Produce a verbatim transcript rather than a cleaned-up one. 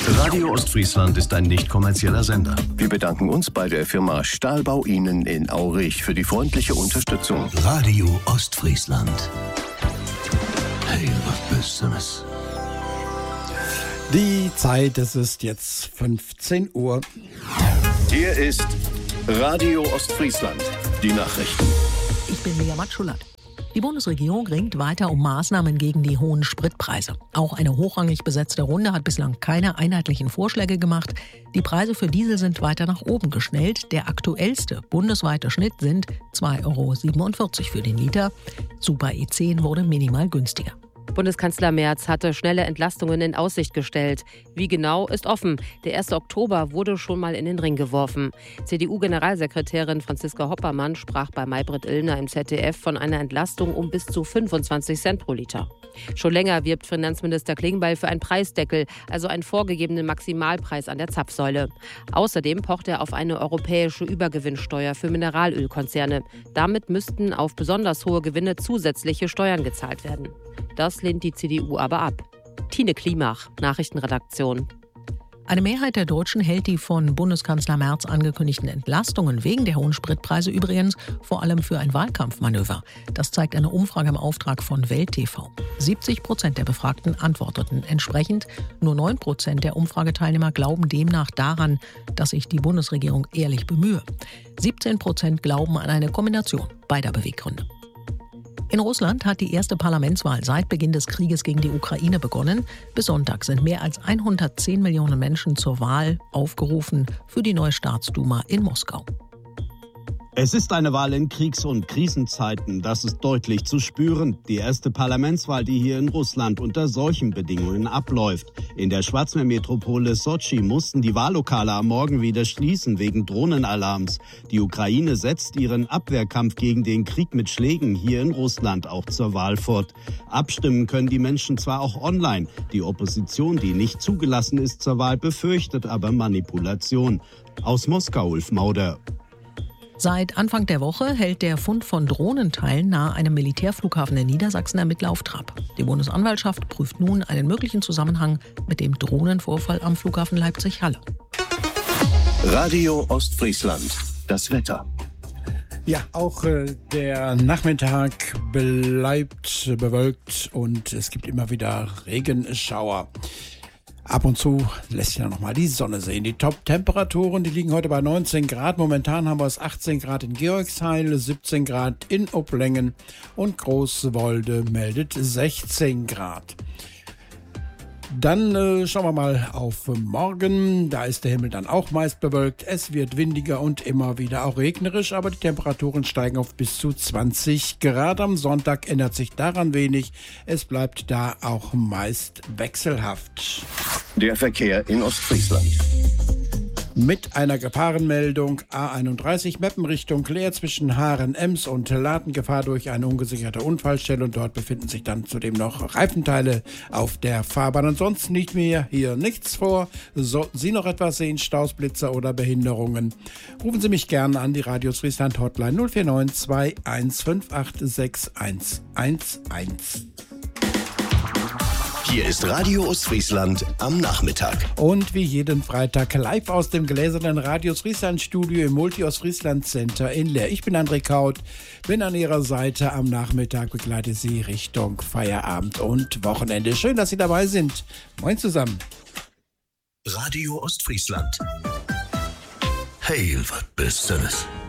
Radio Ostfriesland ist ein nicht kommerzieller Sender. Wir bedanken uns bei der Firma Stahlbau Ihnen in Aurich für die freundliche Unterstützung. Radio Ostfriesland. Hey, was Besseres. Die Zeit, es ist jetzt fünfzehn Uhr. Hier ist Radio Ostfriesland. Die Nachrichten. Ich bin Lea Matschulat. Die Bundesregierung ringt weiter um Maßnahmen gegen die hohen Spritpreise. Auch eine hochrangig besetzte Runde hat bislang keine einheitlichen Vorschläge gemacht. Die Preise für Diesel sind weiter nach oben geschnellt. Der aktuellste bundesweite Schnitt sind zwei Euro siebenundvierzig für den Liter. Super E zehn wurde minimal günstiger. Bundeskanzler Merz hatte schnelle Entlastungen in Aussicht gestellt. Wie genau, ist offen. Der erste Oktober wurde schon mal in den Ring geworfen. C D U-Generalsekretärin Franziska Hoppermann sprach bei Maybrit Illner im Z D F von einer Entlastung um bis zu fünfundzwanzig Cent pro Liter. Schon länger wirbt Finanzminister Klingbeil für einen Preisdeckel, also einen vorgegebenen Maximalpreis an der Zapfsäule. Außerdem pocht er auf eine europäische Übergewinnsteuer für Mineralölkonzerne. Damit müssten auf besonders hohe Gewinne zusätzliche Steuern gezahlt werden. Das lehnt die C D U aber ab. Tine Klimach, Nachrichtenredaktion. Eine Mehrheit der Deutschen hält die von Bundeskanzler Merz angekündigten Entlastungen wegen der hohen Spritpreise übrigens vor allem für ein Wahlkampfmanöver. Das zeigt eine Umfrage im Auftrag von Welt T V. siebzig Prozent der Befragten antworteten entsprechend. Nur neun Prozent der Umfrageteilnehmer glauben demnach daran, dass sich die Bundesregierung ehrlich bemühe. siebzehn Prozent glauben an eine Kombination beider Beweggründe. In Russland hat die erste Parlamentswahl seit Beginn des Krieges gegen die Ukraine begonnen. Bis Sonntag sind mehr als hundertzehn Millionen Menschen zur Wahl aufgerufen für die neue Staatsduma in Moskau. Es ist eine Wahl in Kriegs- und Krisenzeiten, das ist deutlich zu spüren. Die erste Parlamentswahl, die hier in Russland unter solchen Bedingungen abläuft. In der Schwarzmeermetropole Sotschi mussten die Wahllokale am Morgen wieder schließen wegen Drohnenalarms. Die Ukraine setzt ihren Abwehrkampf gegen den Krieg mit Schlägen hier in Russland auch zur Wahl fort. Abstimmen können die Menschen zwar auch online. Die Opposition, die nicht zugelassen ist zur Wahl, befürchtet aber Manipulation. Aus Moskau, Ulf Mauder. Seit Anfang der Woche hält der Fund von Drohnenteilen nahe einem Militärflughafen in Niedersachsen Ermittler auf Trab. Die Bundesanwaltschaft prüft nun einen möglichen Zusammenhang mit dem Drohnenvorfall am Flughafen Leipzig-Halle. Radio Ostfriesland. Das Wetter. Ja, auch äh, der Nachmittag bleibt bewölkt und es gibt immer wieder Regenschauer. Ab und zu lässt sich ja noch mal die Sonne sehen. Die Top-Temperaturen, die liegen heute bei neunzehn Grad. Momentan haben wir es achtzehn Grad in Georgsheil, siebzehn Grad in Oplängen und Großwolde meldet sechzehn Grad. Dann äh, schauen wir mal auf morgen. Da ist der Himmel dann auch meist bewölkt. Es wird windiger und immer wieder auch regnerisch, aber die Temperaturen steigen auf bis zu zwanzig Grad. Am Sonntag ändert sich daran wenig. Es bleibt da auch meist wechselhaft. Der Verkehr in Ostfriesland. Mit einer Gefahrenmeldung A einunddreißig Meppen Richtung Leer zwischen Haaren-Ems und Ladengefahr durch eine ungesicherte Unfallstelle und dort befinden sich dann zudem noch Reifenteile auf der Fahrbahn. Ansonsten liegt mir hier nichts vor. Sollten Sie noch etwas sehen, Staus, Blitzer oder Behinderungen, rufen Sie mich gerne an die Radio Ostfriesland Hotline null vier neun zwei eins fünf acht sechs eins eins eins. Hier ist Radio Ostfriesland am Nachmittag. Und wie jeden Freitag live aus dem gläsernen Radio Ostfriesland Studio im Multi-Ostfriesland Center in Leer. Ich bin André Kaut, bin an Ihrer Seite am Nachmittag, begleite Sie Richtung Feierabend und Wochenende. Schön, dass Sie dabei sind. Moin zusammen. Radio Ostfriesland. Hey, was Besseres.